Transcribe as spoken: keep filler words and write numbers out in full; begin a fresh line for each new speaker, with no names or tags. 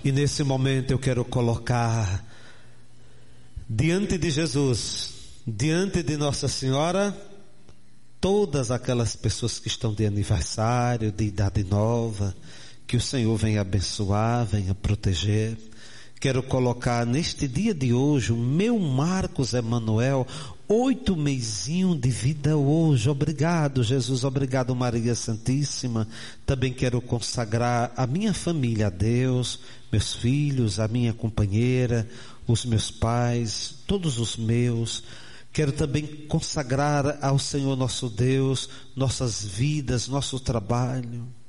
E nesse momento eu quero colocar diante de Jesus, diante de Nossa Senhora, todas aquelas pessoas que estão de aniversário, de idade nova, que o Senhor venha abençoar, venha proteger. Quero colocar neste dia de hoje o meu Marcos Emanuel, oito mesinho de vida hoje. Obrigado, Jesus, obrigado, Maria Santíssima. Também quero consagrar a minha família a Deus, meus filhos, a minha companheira, os meus pais, todos os meus. Quero também consagrar ao Senhor nosso Deus, nossas vidas, nosso trabalho.